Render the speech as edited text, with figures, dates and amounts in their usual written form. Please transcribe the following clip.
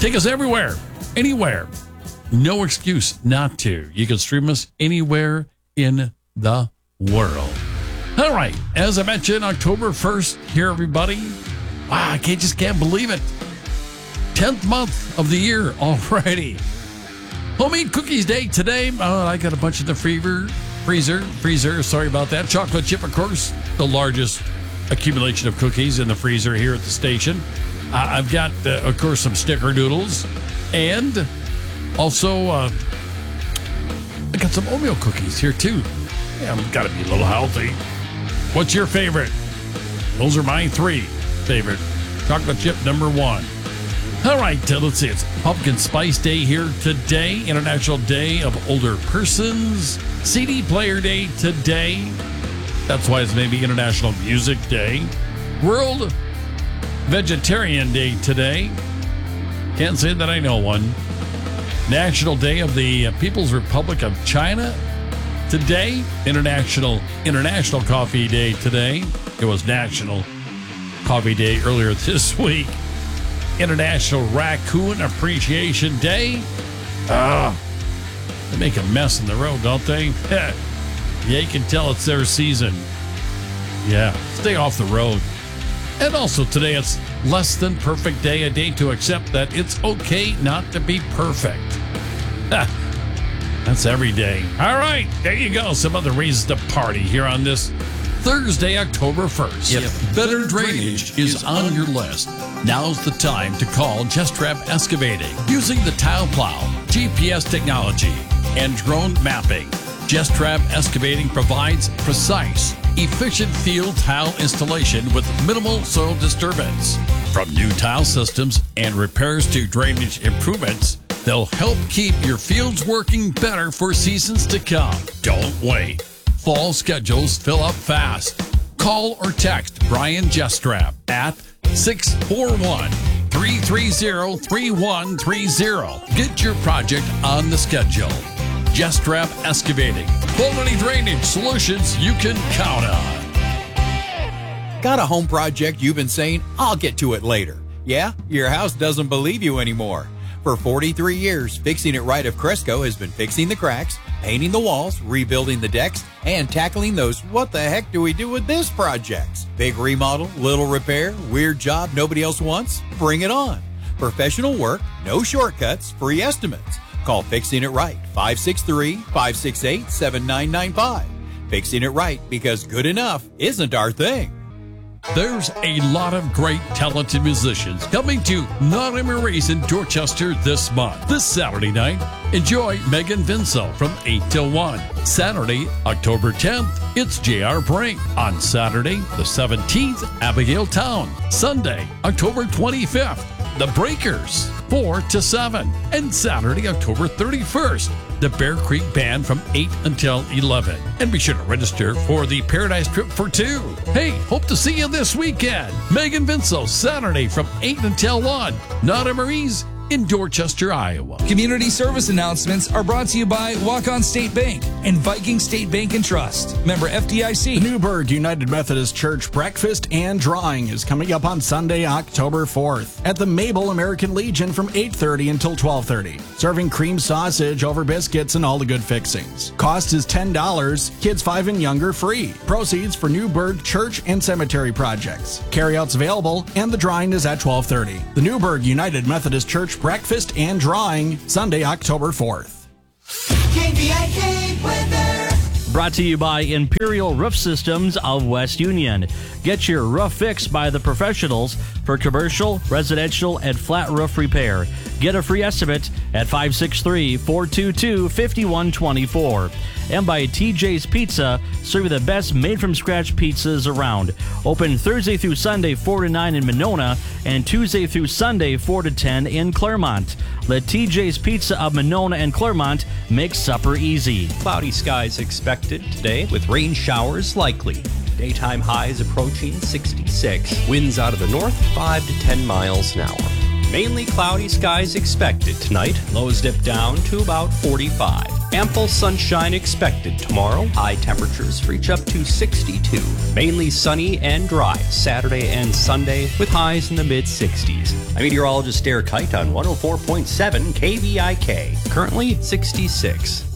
Take us everywhere, anywhere. No excuse not to. You can stream us anywhere in the world. All right. As I mentioned, October 1st here, everybody. Wow, I can't believe it. 10th month of the year already. Homemade Cookies Day today. I got a bunch in the freezer. Sorry about that. Chocolate chip, of course, the largest accumulation of cookies in the freezer here at the station. I've got, of course, some snickerdoodles. And also, I got some oatmeal cookies here, too. Yeah, I've got to be a little healthy. What's your favorite? Those are my 3 favorite. Chocolate chip number 1. All right, let's see. It's Pumpkin Spice Day here today. International Day of Older Persons. CD Player Day today. That's why it's maybe International Music Day. World Vegetarian Day today. Can't say that I know one. National Day of the People's Republic of China today. International Coffee Day today. It was National Coffee Day earlier this week. International Raccoon Appreciation Day. They make a mess in the road, don't they? Yeah, you can tell it's their season. Yeah, stay off the road. And also today, it's Less Than Perfect Day, a day to accept that it's okay not to be perfect. That's every day. All right, there you go. Some other reasons to party here on this Thursday, October 1st. If better drainage is on your list, now's the time to call Gestrap Excavating. Using the tile plow, GPS technology, and drone mapping, Gestrap Excavating provides precise, efficient field tile installation with minimal soil disturbance. From new tile systems and repairs to drainage improvements, they'll help keep your fields working better for seasons to come. Don't wait. Fall schedules fill up fast. Call or text Brian Gestrap at 641-330-3130. Get your project on the schedule. Gestrap Excavating. Quality drainage solutions you can count on. Got a home project you've been saying, I'll get to it later. Yeah, your house doesn't believe you anymore. For 43 years, Fixing It Right of Cresco has been fixing the cracks, painting the walls, rebuilding the decks, and tackling those what the heck do we do with this projects. Big remodel, little repair, weird job nobody else wants? Bring it on. Professional work, no shortcuts, free estimates. Call Fixing It Right, 563-568-7995. Fixing It Right, because good enough isn't our thing. There's a lot of great talented musicians coming to Not Emery's in Dorchester this month. This Saturday night, enjoy Megan Vinsel from 8 till 1. Saturday, October 10th, it's J.R. Brink. On Saturday, the 17th, Abigail Town. Sunday, October 25th, The Breakers, 4 to 7. And Saturday, October 31st, the Bear Creek Band from 8 until 11. And be sure to register for the Paradise Trip for 2. Hey, hope to see you this weekend. Megan Vinsel, Saturday from 8 until 1. Not Emery's in Dorchester, Iowa. Community service announcements are brought to you by Walk-On State Bank and Viking State Bank and Trust. Member FDIC. The Newburgh United Methodist Church Breakfast and Drawing is coming up on Sunday, October 4th at the Mabel American Legion from 8:30 until 12:30. Serving cream sausage over biscuits and all the good fixings. Cost is $10. Kids 5 and younger free. Proceeds for Newburgh Church and Cemetery projects. Carryouts available and the drawing is at 12:30. The Newburgh United Methodist Church Breakfast and Drawing, Sunday, October 4th. KVIK weather. Brought to you by Imperial Roof Systems of West Union. Get your roof fixed by the professionals for commercial, residential, and flat roof repair. Get a free estimate at 563-422-5124. And by TJ's Pizza, serving the best made-from-scratch pizzas around. Open Thursday through Sunday 4 to 9 in Monona and Tuesday through Sunday 4 to 10 in Claremont. Let TJ's Pizza of Monona and Claremont make supper easy. Cloudy skies expected today with rain showers likely. Daytime highs approaching 66. Winds out of the north 5 to 10 miles an hour. Mainly cloudy skies expected tonight. Lows dip down to about 45. Ample sunshine expected tomorrow. High temperatures reach up to 62. Mainly sunny and dry Saturday and Sunday with highs in the mid-60s. I'm meteorologist Derek Kite on 104.7 KVIK. Currently 66.